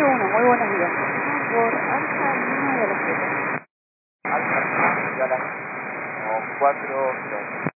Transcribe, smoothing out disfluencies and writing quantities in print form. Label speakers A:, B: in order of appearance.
A: 441, muy buenos días. Por Alfa Lima de la Sierra.
B: Alfa Lima de la 4